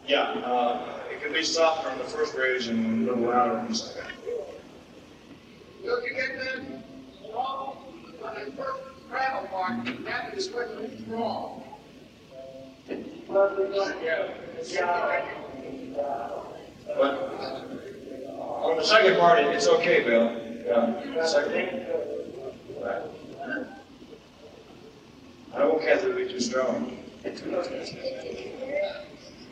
Yeah, it can be softer on the first bridge and a little louder on the second. Look again then, on the first gravel mark, that is what is wrong. But on the second part, it's okay, Bill. Yeah, second. Right. I won't have to be too strong.